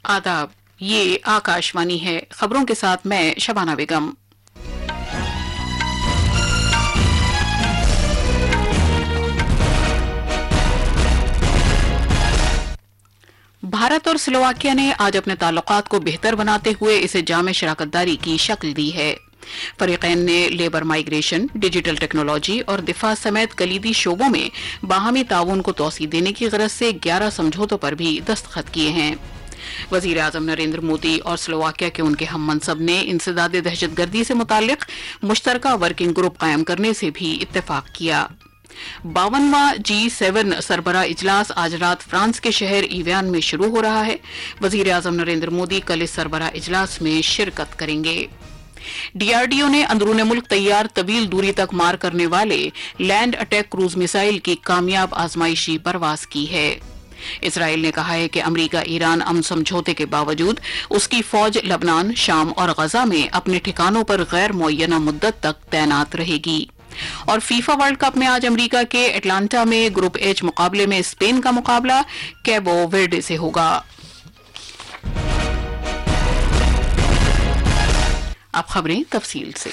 आदाब, ये आकाशवाणी है। खबरों के साथ मैं शबाना बेगम। भारत और स्लोवाकिया ने आज अपने ताल्लुकात को बेहतर बनाते हुए इसे जामे शराकतदारी की शक्ल दी है। फरीकैन ने लेबर माइग्रेशन, डिजिटल टेक्नोलॉजी और दिफा समेत कलीदी शोबों में बाहमी ताउन को तोसी देने की गरज से 11 समझौतों पर भी दस्तखत किए हैं। वजीर आजम नरेंद्र मोदी और स्लोवाकिया के उनके हम मनसब ने इंसदाद दहशतगर्दी से मुताल्लिक मुश्तरका वर्किंग ग्रुप कायम करने से भी इत्तेफाक किया। 52वां G7 सरबराह इजलास आज रात फ्रांस के शहर इवियान में शुरू हो रहा है। वजीर आजम नरेंद्र मोदी कल इस सरबराह इजलास में शिरकत करेंगे। डीआरडीओ ने अंदरून मुल्क तैयार तवील दूरी तक मार करने वाले लैंड अटैक क्रूज मिसाइल की कामयाब आजमाइशी परवाज की है। इसराइल ने कहा है कि अमरीका ईरान अमन समझौते के बावजूद उसकी फौज लबनान, शाम और गजा में अपने ठिकानों पर गैर मुअय्यना मुद्दत तक तैनात रहेगी। और फीफा वर्ल्ड कप में आज अमरीका के एटलांटा में ग्रुप एच मुकाबले में स्पेन का मुकाबला कैबो वेर्डे से होगा। अब खबरें तफसील से।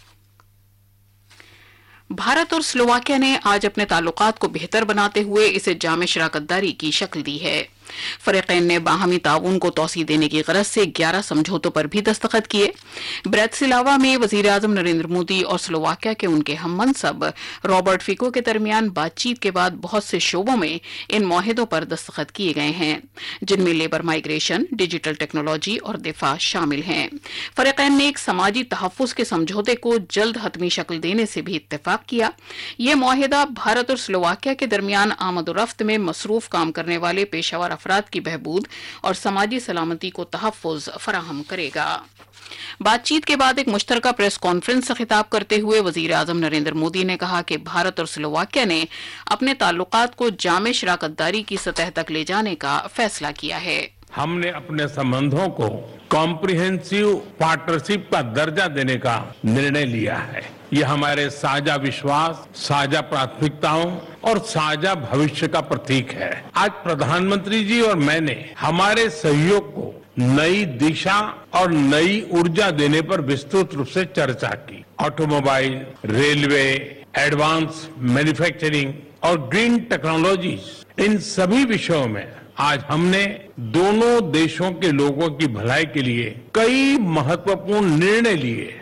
भारत और स्लोवाकिया ने आज अपने ताल्लुकात को बेहतर बनाते हुए इसे जामे शराकतदारी की शक्ल दी है। फरीकैन ने बाहमी ताउन को तोसी देने की गरज से 11 समझौतों पर भी दस्तखत किए। ब्रैटिस्लावा में वजीर आजम नरेंद्र मोदी और स्लोवाकिया के उनके हम मनसब रॉबर्ट फिको के दरमियान बातचीत के बाद बहुत से शोबों में इन मुआहिदों पर दस्तखत किए गए हैं, जिनमें लेबर माइग्रेशन, डिजिटल टेक्नोलॉजी और दिफा शामिल हैं। फरीकैन ने एक समाजी तहफ्फुज के समझौते को जल्द हतमी शक्ल देने से भी इत्तेफाक किया। यह मुआहिदा भारत और स्लोवाकिया के दरमियान आमद-ओ-रफ्त में मसरूफ काम करने वाले पेशावर अफराद की बहबूद और समाजी सलामती को तहफ्फुज फराहम करेगा। बातचीत के बाद एक मुश्तरका प्रेस कॉन्फ्रेंस से खिताब करते हुए वजीर आजम नरेंद्र मोदी ने कहा कि भारत और स्लोवाकिया ने अपने ताल्लुकात को जामे शराकतदारी की सतह तक ले जाने का फैसला किया है। हमने अपने संबंधों को कॉम्प्रिहेंसिव पार्टनरशिप का दर्जा देने का निर्णय लिया है। ये हमारे साझा विश्वास, साझा प्राथमिकताओं और साझा भविष्य का प्रतीक है। आज प्रधानमंत्री जी और मैंने हमारे सहयोग को नई दिशा और नई ऊर्जा देने पर विस्तृत रूप से चर्चा की। ऑटोमोबाइल, रेलवे, एडवांस मैन्युफैक्चरिंग और ग्रीन टेक्नोलॉजीज, इन सभी विषयों में आज हमने दोनों देशों के लोगों की भलाई के लिए कई महत्वपूर्ण निर्णय लिए।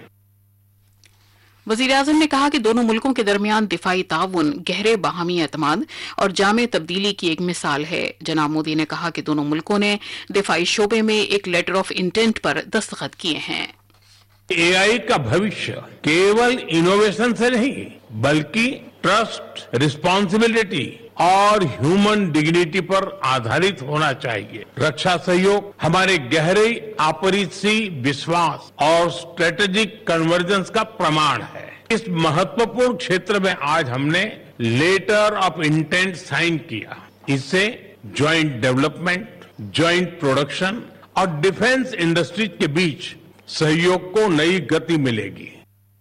वजीर आजम ने कहा कि दोनों मुल्कों के दरमियान दिफाई ताउन गहरे बाहमी एतमाद और जामे तब्दीली की एक मिसाल है। जनाब मोदी ने कहा कि दोनों मुल्कों ने दिफाई शोबे में एक लेटर ऑफ इंटेंट पर दस्तखत किए हैं। एआई का भविष्य केवल इनोवेशन से नहीं बल्कि ट्रस्ट, रिस्पॉन्सिबिलिटी और ह्यूमन डिग्निटी पर आधारित होना चाहिए। रक्षा सहयोग हमारे गहरे आपसी विश्वास और स्ट्रेटेजिक कन्वर्जेंस का प्रमाण है। इस महत्वपूर्ण क्षेत्र में आज हमने लेटर ऑफ इंटेंट साइन किया। इससे ज्वाइंट डेवलपमेंट, ज्वाइंट प्रोडक्शन और डिफेंस इंडस्ट्रीज के बीच सहयोग को नई गति मिलेगी।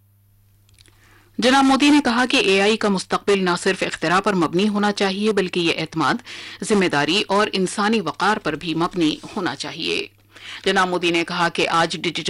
जनाब मोदी ने कहा कि एआई का मुस्तकबिल न सिर्फ इख्तिरा पर मबनी होना चाहिए बल्कि ये एतमाद, जिम्मेदारी और इंसानी वकार पर भी मबनी होना चाहिए। जनाब मोदी ने कहा कि आज डिजिटल